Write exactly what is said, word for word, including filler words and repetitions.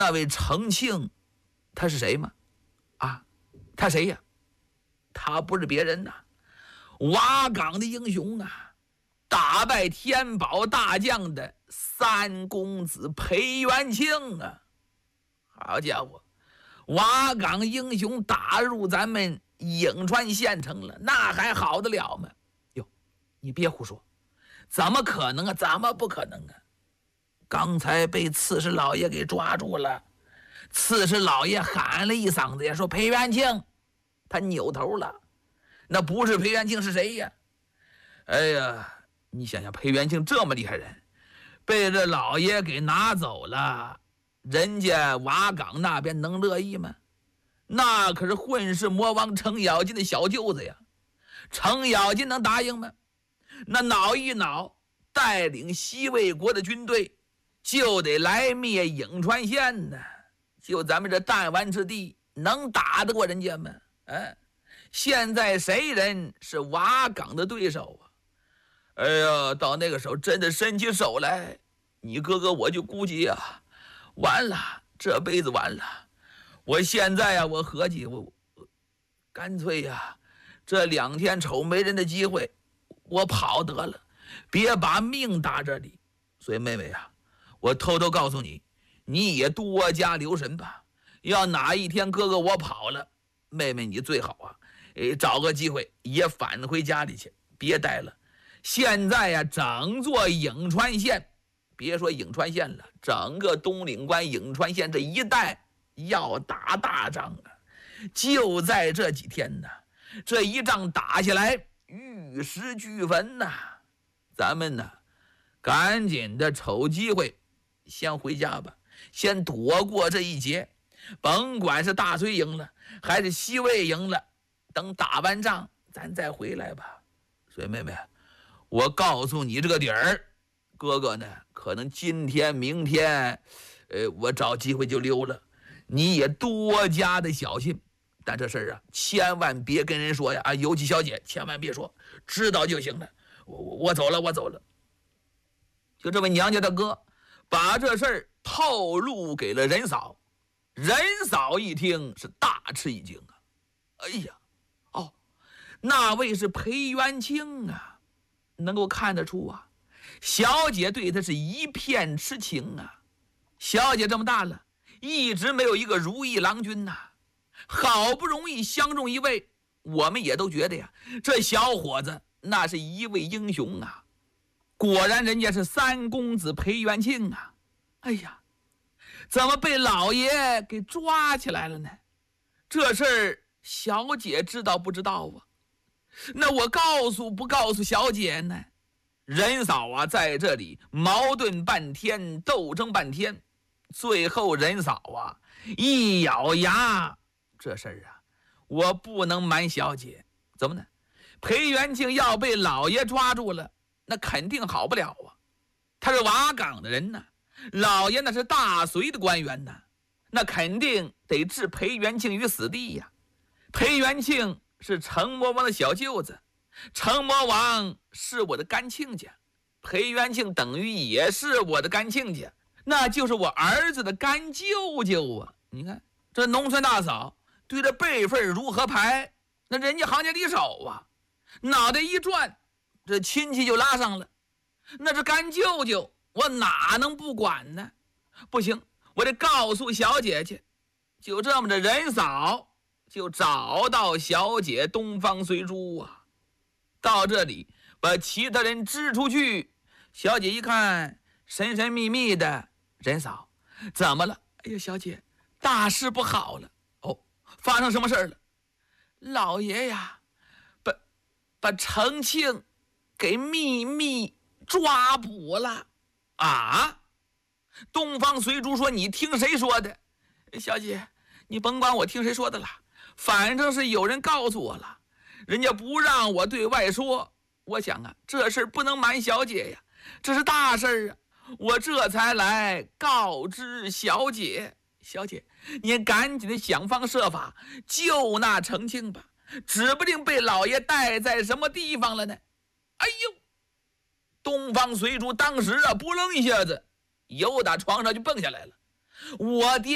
那位程庆，他是谁吗？啊，他谁呀？他不是别人呐，瓦岗的英雄啊，打败天宝大将的三公子裴元庆啊！好家伙，瓦岗英雄打入咱们颍川县城了，那还好得了吗？哟，你别胡说，怎么可能啊？怎么不可能啊？刚才被刺史老爷给抓住了，刺史老爷喊了一嗓子呀，说裴元庆，他扭头了，那不是裴元庆是谁呀？哎呀，你想想，裴元庆这么厉害人，被这老爷给拿走了，人家瓦岗那边能乐意吗？那可是混世魔王程咬金的小舅子呀，程咬金能答应吗？那挠一挠，带领西魏国的军队就得来灭颍川县呢，就咱们这弹丸之地，能打得过人家吗？哎，现在谁人是瓦岗的对手啊？哎呀，到那个时候真的伸起手来，你哥哥我就估计啊，完了，这辈子完了。我现在呀、啊，我合计我干脆呀，这两天瞅没人的机会，我跑得了，别把命搭这里。所以妹妹啊，我偷偷告诉你，你也多加留神吧。要哪一天哥哥我跑了，妹妹你最好啊，诶，找个机会也返回家里去，别待了。现在呀，整座颍川县，别说颍川县了，整个东岭关颍川县这一带要打大仗啊！就在这几天呢，这一仗打下来，玉石俱焚呐！咱们呢，赶紧的瞅机会，先回家吧，先躲过这一劫。甭管是大隋赢了，还是西魏赢了，等打完仗，咱再回来吧。所以妹妹，我告诉你这个底儿，哥哥呢，可能今天、明天，呃，我找机会就溜了。你也多加的小心，但这事儿啊，千万别跟人说呀！啊，尤其小姐，千万别说，知道就行了。我我我走了，我走了。就这位娘家的哥，把这事儿透露给了任嫂。任嫂一听是大吃一惊啊！哎呀，哦，那位是裴元庆啊，能够看得出啊，小姐对他是一片痴情啊。小姐这么大了，一直没有一个如意郎君呐、啊，好不容易相中一位，我们也都觉得呀，这小伙子那是一位英雄啊。果然人家是三公子裴元庆啊！哎呀，怎么被老爷给抓起来了呢？这事儿小姐知道不知道啊？那我告诉不告诉小姐呢？任嫂啊，在这里矛盾半天，斗争半天，最后任嫂啊一咬牙，这事儿啊，我不能瞒小姐。怎么呢？裴元庆要被老爷抓住了，那肯定好不了啊。他是瓦岗的人呢，老爷那是大隋的官员呢，那肯定得置裴元庆于死地呀。裴元庆是程魔王的小舅子，程魔王是我的干亲家，裴元庆等于也是我的干亲家，那就是我儿子的干舅舅啊！你看这农村大嫂对这辈分如何排，那人家行家里手啊，脑袋一转，这亲戚就拉上了。那这干舅舅，我哪能不管呢？不行，我得告诉小姐去。就这么着，任嫂就找到小姐东方随珠啊。到这里，把其他人支出去。小姐一看，神神秘秘的，任嫂，怎么了？哎呀，小姐，大事不好了！哦，发生什么事了？老爷呀，把把程庆给秘密抓捕了啊！东方随珠说：“你听谁说的？”小姐，你甭管我听谁说的了，反正是有人告诉我了，人家不让我对外说。我想啊，这事不能瞒小姐呀，这是大事啊，我这才来告知小姐。小姐，你赶紧的想方设法救那程庆吧，指不定被老爷带在什么地方了呢。哎呦！东方随珠当时啊，扑棱一下子，由打床上就蹦下来了。我爹